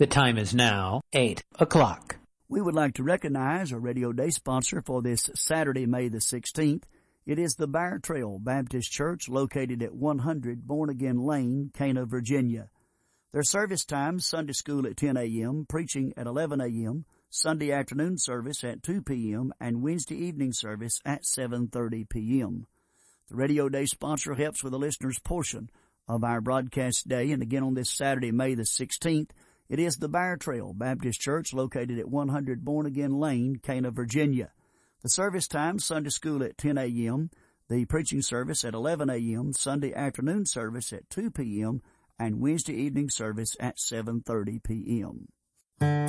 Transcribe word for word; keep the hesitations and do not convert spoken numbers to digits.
The time is now eight o'clock. We would like to recognize our Radio Day sponsor for this Saturday, May the sixteenth. It is the Bear Trail Baptist Church located at one hundred Born Again Lane, Cana, Virginia. Their service times: Sunday school at ten a.m., preaching at eleven a.m., Sunday afternoon service at two p.m., and Wednesday evening service at seven thirty p.m. The Radio Day sponsor helps with the listener's portion of our broadcast day, and again on this Saturday, May the sixteenth, it is the Bear Trail Baptist Church located at one hundred Born Again Lane, Cana, Virginia. The service time: Sunday school at ten a.m., the preaching service at eleven a.m., Sunday afternoon service at two p.m., and Wednesday evening service at seven thirty p.m.